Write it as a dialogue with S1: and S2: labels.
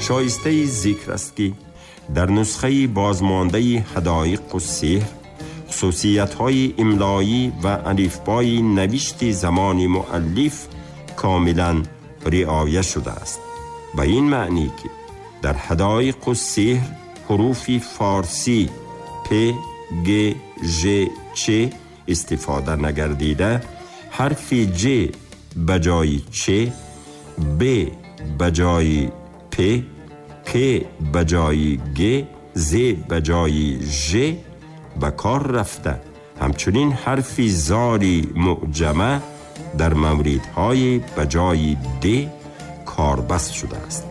S1: شایسته ذکر است که در نسخه بازمانده حدایق السحر خصوصیت‌های املایی و الفبای نوشت زمان مؤلف کاملا رعایت شده است. به این معنی که در حدایق السحر حروف فارسی پ، گ، ژ، چ استفاده نگردیده، حرف ج بجای چ، ب بجای پ، ک بجای گ، ز بجای ژ به کار رفته. همچنین حرف زاری معجمه در موردهای بجای د کاربست شده است.